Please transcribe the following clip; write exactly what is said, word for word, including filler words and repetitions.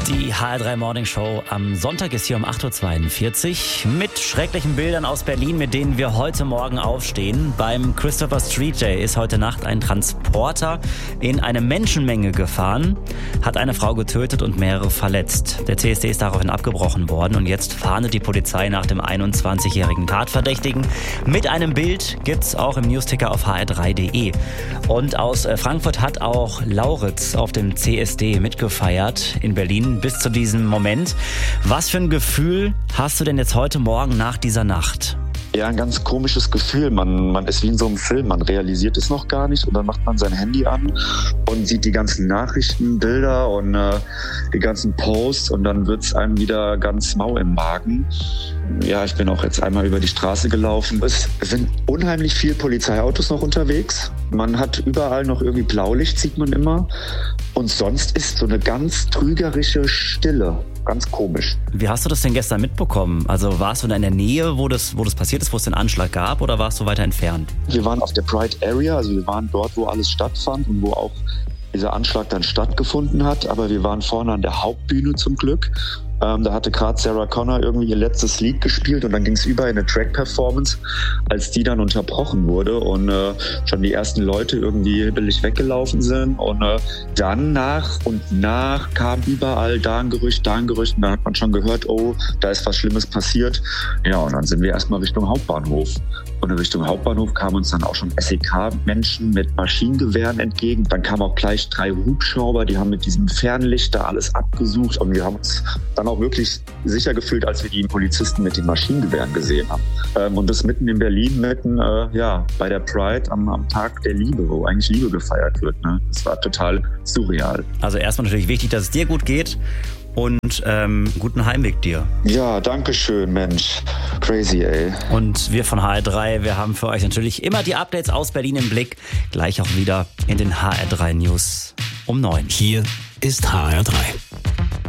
Die H R drei Morning Show am Sonntag ist hier um acht Uhr zweiundvierzig mit schrecklichen Bildern aus Berlin, mit denen wir heute Morgen aufstehen. Beim Christopher Street Day ist heute Nacht ein Transporter in eine Menschenmenge gefahren, hat eine Frau getötet und mehrere verletzt. Der C S D ist daraufhin abgebrochen worden und jetzt fahndet die Polizei nach dem einundzwanzigjährigen Tatverdächtigen. Mit einem Bild gibt's auch im Newsticker auf h r drei punkt d e. Und aus Frankfurt hat auch Lauritz auf dem C S D mitgefeiert in Berlin bis zu diesem Moment. Was für ein Gefühl hast du denn jetzt heute Morgen nach dieser Nacht? Ja, ein ganz komisches Gefühl. Man, man ist wie in so einem Film, man realisiert es noch gar nicht und dann macht man sein Handy an und sieht die ganzen Nachrichten, Bilder und äh, die ganzen Posts und dann wird's einem wieder ganz mau im Magen. Ja, ich bin auch jetzt einmal über die Straße gelaufen. Es sind unheimlich viele Polizeiautos noch unterwegs. Man hat überall noch irgendwie Blaulicht, sieht man immer. Und sonst ist so eine ganz trügerische Stille. Ganz komisch. Wie hast du das denn gestern mitbekommen? Also warst du in der Nähe, wo das, wo das passiert ist, wo es den Anschlag gab, oder warst du weiter entfernt? Wir waren auf der Pride Area, also wir waren dort, wo alles stattfand und wo auch dieser Anschlag dann stattgefunden hat. Aber wir waren vorne an der Hauptbühne zum Glück. Ähm, da hatte gerade Sarah Connor irgendwie ihr letztes Lied gespielt und dann ging es über in eine Track-Performance, als die dann unterbrochen wurde und äh, schon die ersten Leute irgendwie billig weggelaufen sind. Und äh, dann nach und nach kam überall da ein Gerücht, da ein Gerücht und dann hat man schon gehört, oh, da ist was Schlimmes passiert. Ja, und dann sind wir erstmal Richtung Hauptbahnhof. Und in Richtung Hauptbahnhof kamen uns dann auch schon S E K-Menschen mit Maschinengewehren entgegen. Dann kamen auch gleich drei Hubschrauber, die haben mit diesem Fernlicht da alles abgesucht und wir haben uns dann auch wirklich sicher gefühlt, als wir die Polizisten mit den Maschinengewehren gesehen haben. Ähm, und das mitten in Berlin, mitten äh, ja, bei der Pride am, am Tag der Liebe, wo eigentlich Liebe gefeiert wird. Ne? Das war total surreal. Also erstmal natürlich wichtig, dass es dir gut geht und ähm, guten Heimweg dir. Ja, danke schön, Mensch. Crazy, ey. Und wir von H R drei, wir haben für euch natürlich immer die Updates aus Berlin im Blick. Gleich auch wieder in den H R drei News um neun. Hier ist H R drei.